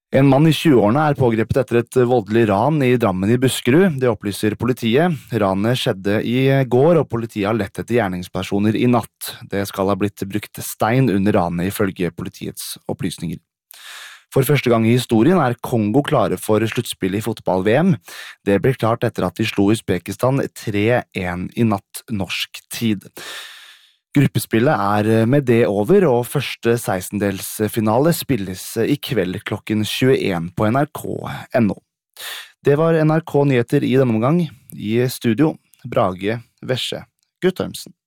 En mann I 20-årene pågrepet etter et voldelig ran I Drammen I Buskerud, det opplyser politiet. Ranet skjedde I går, og politiet har lett etter gjerningspersoner I natt. Det skal ha blitt brukt stein under ranet ifølge politiets opplysninger. For første gang I historien Kongo klare for sluttspill I fotball-VM. Det ble klart etter at de slo Uzbekistan 3-1 I natt norsk tid. Gruppespillet med det over, og første 16-delsfinale spilles I kveld klokken 21 på NRK.no. Det var NRK Nyheter I denne omgang. I studio, Brage Vesje Guttormsen.